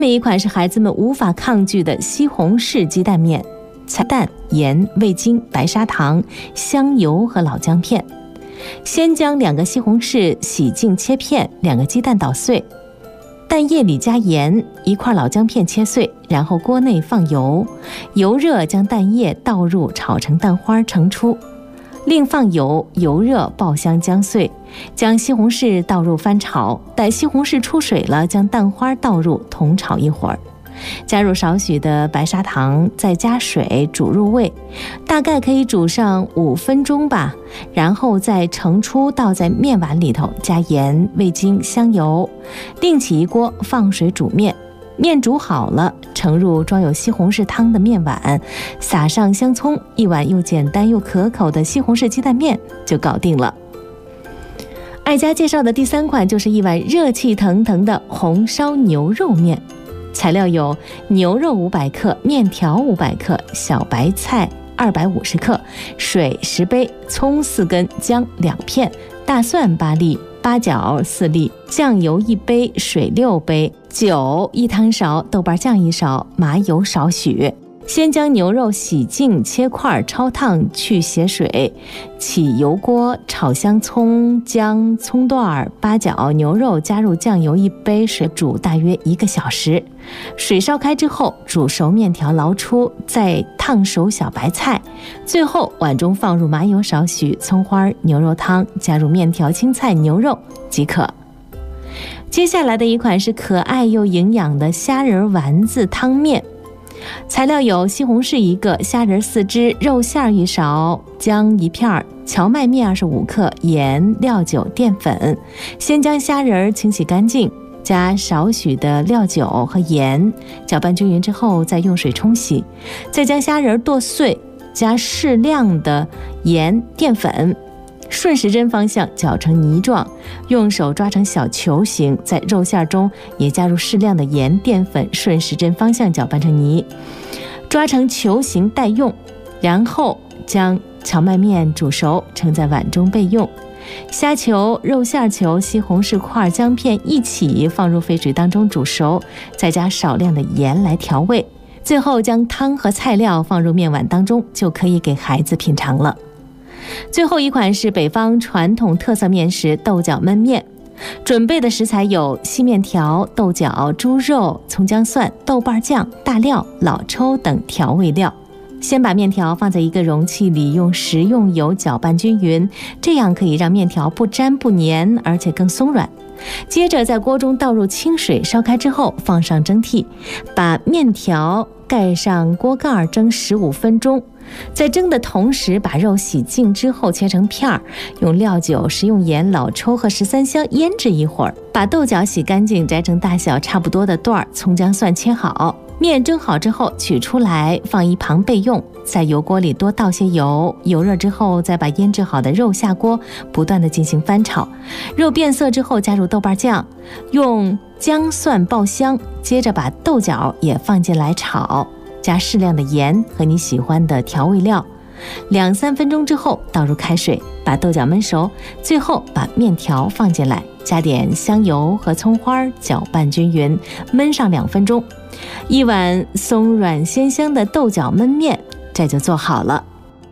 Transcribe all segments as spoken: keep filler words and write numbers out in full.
一款是孩子们无法抗拒的西红柿鸡蛋面，菜蛋、盐、味精、白砂糖、香油和老姜片。先将两个西红柿洗净切片，两个鸡蛋捣碎，蛋液里加盐，一块老姜片切碎，然后锅内放油，油热将蛋液倒入炒成蛋花盛出，另放油，油热爆香姜碎，将西红柿倒入翻炒，待西红柿出水了，将蛋花倒入同炒一会儿，加入少许的白砂糖，再加水煮入味，大概可以煮上五分钟吧，然后再盛出倒在面碗里头，加盐、味精、香油，另起一锅放水煮面。面煮好了，盛入装有西红柿汤的面碗，撒上香葱，一碗又简单又可口的西红柿鸡蛋面就搞定了。爱家介绍的第三款就是一碗热气腾腾的红烧牛肉面。材料有牛肉五百克、面条五百克、小白菜二百五十克、水十杯、葱四根、姜两片、大蒜八粒、八角四粒、酱油一杯、水六杯、酒一汤勺、豆瓣酱一勺、麻油少许。先将牛肉洗净切块，焯烫去血水，起油锅炒香葱、姜、葱段、八角、牛肉，加入酱油一杯，水煮大约一个小时。水烧开之后，煮熟面条捞出，再烫熟小白菜，最后碗中放入麻油少许、葱花、牛肉汤，加入面条、青菜、牛肉即可。接下来的一款是可爱又营养的虾仁丸子汤面。材料有西红柿一个、虾仁四只、肉馅一勺、姜一片、荞麦面二十五克、盐、料酒、淀粉。先将虾仁清洗干净，加少许的料酒和盐，搅拌均匀之后再用水冲洗，再将虾仁剁碎，加适量的盐、淀粉，顺时针方向搅成泥状，用手抓成小球形，在肉馅中也加入适量的盐、淀粉，顺时针方向搅拌成泥，抓成球形待用。然后将荞麦面煮熟，盛在碗中备用。虾球、肉馅球、西红柿块、姜片一起放入沸水当中煮熟，再加少量的盐来调味，最后将汤和菜料放入面碗当中，就可以给孩子品尝了。最后一款是北方传统特色面食豆角焖面。准备的食材有细面条、豆角、猪肉、葱姜蒜、豆瓣酱、大料、老抽等调味料。先把面条放在一个容器里，用食用油搅拌均匀，这样可以让面条不粘不粘，而且更松软。接着在锅中倒入清水，烧开之后放上蒸屉，把面条盖上锅盖蒸十五分钟。在蒸的同时，把肉洗净之后切成片儿，用料酒、食用盐、老抽和十三香腌制一会儿。把豆角洗干净，摘成大小差不多的段儿，葱姜蒜切好。面蒸好之后取出来放一旁备用，在油锅里多倒些油，油热之后再把腌制好的肉下锅，不断的进行翻炒。肉变色之后加入豆瓣酱，用姜蒜爆香，接着把豆角也放进来炒，加适量的盐和你喜欢的调味料，两三分钟之后倒入开水，把豆角焖熟，最后把面条放进来，加点香油和葱花，搅拌均匀，焖上两分钟。一碗松软鲜香的豆角焖面，这就做好了。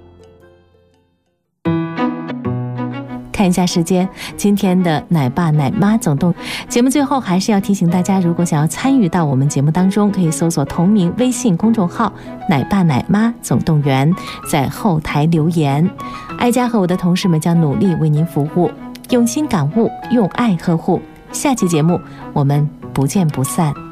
看一下时间，今天的奶爸奶妈总动节目最后还是要提醒大家，如果想要参与到我们节目当中，可以搜索同名微信公众号奶爸奶妈总动员，在后台留言。爱家和我的同事们将努力为您服务，用心感悟，用爱呵护。下期节目我们不见不散。